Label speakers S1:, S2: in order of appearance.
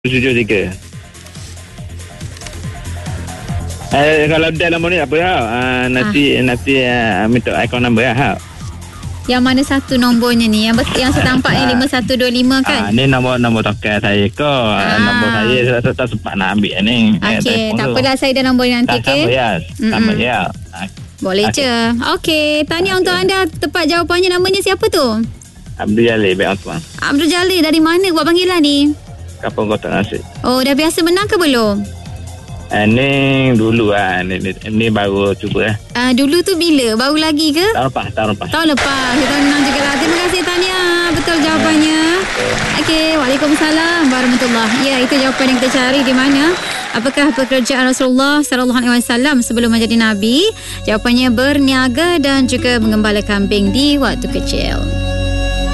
S1: 773. Kalau dalam nombor ni apa ya? Nanti minta akaun number ya.
S2: Yang mana satu nombornya ni? Yang saya tampak yang 5125 kan?
S1: Ni nombor token saya ke. Nombor saya tak sempat nak ambil ni.
S2: Okey, tak apalah, saya dah nombor nanti ke?
S1: Sama ya.
S2: Boleh je. Okey, tahniah untuk anda. Tepat jawapannya. Namanya siapa tu?
S1: Abdul Jalil, baik tuan.
S2: Abdul Jalil, dari mana buat panggilan ni?
S1: Kampung Kota Nasib.
S2: Oh, dah biasa menang ke belum?
S1: Ni dulu ni baru cuba
S2: Dulu tu bila? Baru lagi ke?
S1: Tahun lepas.
S2: Tahun lepas. Kita menang juga lah. Terima kasih Tania. Betul jawapannya. Okey, Waalaikumsalam warahmatullahi. Ya, itu jawapan yang kita cari di mana? Apakah pekerjaan Rasulullah sallallahu alaihi wasallam sebelum menjadi nabi? Jawapannya berniaga dan juga mengembala kambing di waktu kecil.